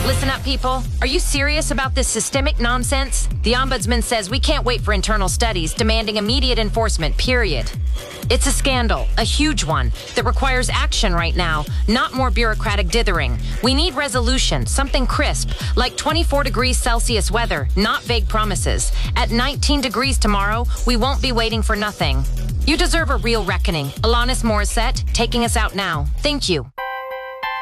Listen up, people. Are you serious about this systemic nonsense? The Ombudsman says we can't wait for internal studies, demanding immediate enforcement, period. It's a scandal, a huge one, that requires action right now, not more bureaucratic dithering. We need resolution, something crisp, like 24 degrees Celsius weather, not vague promises. At 19 degrees tomorrow, we won't be waiting for nothing. You deserve a real reckoning. Alanis Morissette, taking us out now. Thank you.